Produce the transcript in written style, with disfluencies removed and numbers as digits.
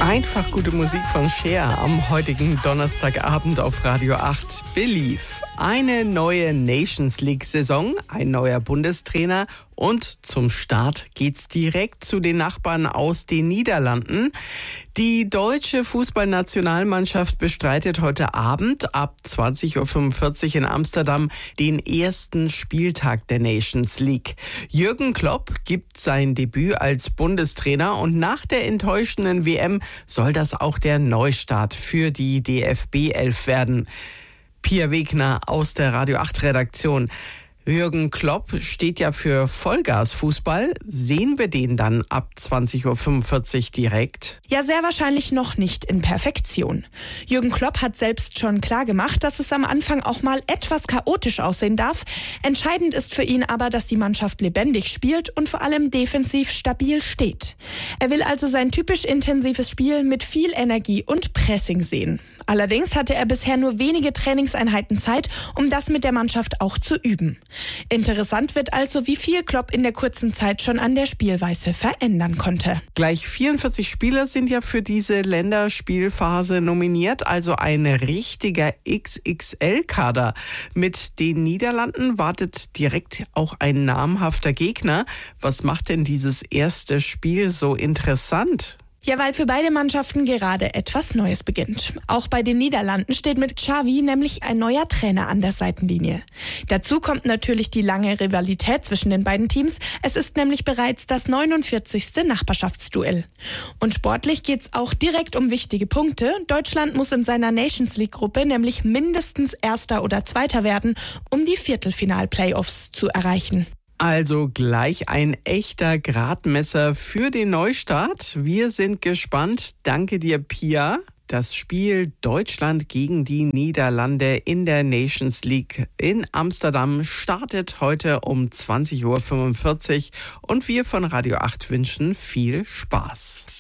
Einfach gute Musik von Cher am heutigen Donnerstagabend auf Radio 8. Believe. Eine neue Nations League-Saison, ein neuer Bundestrainer und zum Start geht's direkt zu den Nachbarn aus den Niederlanden. Die deutsche Fußballnationalmannschaft bestreitet heute Abend ab 20.45 Uhr in Amsterdam den ersten Spieltag der Nations League. Jürgen Klopp gibt sein Debüt als Bundestrainer und nach der enttäuschenden WM soll das auch der Neustart für die DFB-11 werden. Pia Wegner aus der Radio 8 Redaktion. Jürgen Klopp steht ja für Vollgas-Fußball. Sehen wir den dann ab 20.45 Uhr direkt? Ja, sehr wahrscheinlich noch nicht in Perfektion. Jürgen Klopp hat selbst schon klar gemacht, dass es am Anfang auch mal etwas chaotisch aussehen darf. Entscheidend ist für ihn aber, dass die Mannschaft lebendig spielt und vor allem defensiv stabil steht. Er will also sein typisch intensives Spiel mit viel Energie und Pressing sehen. Allerdings hatte er bisher nur wenige Trainingseinheiten Zeit, um das mit der Mannschaft auch zu üben. Interessant wird also, wie viel Klopp in der kurzen Zeit schon an der Spielweise verändern konnte. Gleich 44 Spieler sind ja für diese Länderspielphase nominiert, also ein richtiger XXL-Kader. Mit den Niederlanden wartet direkt auch ein namhafter Gegner. Was macht denn dieses erste Spiel so interessant? Ja, weil für beide Mannschaften gerade etwas Neues beginnt. Auch bei den Niederlanden steht mit Xavi nämlich ein neuer Trainer an der Seitenlinie. Dazu kommt natürlich die lange Rivalität zwischen den beiden Teams. Es ist nämlich bereits das 49. Nachbarschaftsduell. Und sportlich geht's auch direkt um wichtige Punkte. Deutschland muss in seiner Nations League-Gruppe nämlich mindestens Erster oder Zweiter werden, um die Viertelfinal-Playoffs zu erreichen. Also gleich ein echter Gradmesser für den Neustart. Wir sind gespannt. Danke dir, Pia. Das Spiel Deutschland gegen die Niederlande in der Nations League in Amsterdam startet heute um 20.45 Uhr und wir von Radio 8 wünschen viel Spaß.